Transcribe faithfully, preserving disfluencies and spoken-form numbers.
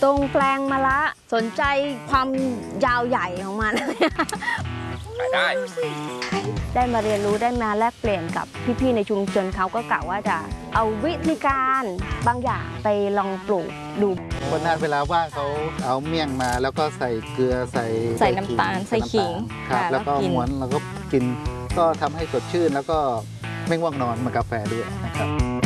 ตรงแปลงมะละสนใจความยาวใหญ่ของมันได้ได้มาเรียนรู้ได้มาแลกเปลี่ยนกับพี่ๆในชุมชนเขาก็กะว่าจะเอาวิธีการบางอย่างไปลองปลูกดูคนนั้นเวลาว่างเขาเอาเมี่ยงมาแล้วก็ใส่เกลือใส่ใส่น้ำตาลใส่ขิงครับแล้วก็ม้วนแล้วก็กินก็ทำให้สดชื่นแล้วก็ไม่ง่วงนอนเหมือนกาแฟด้วยนะครับ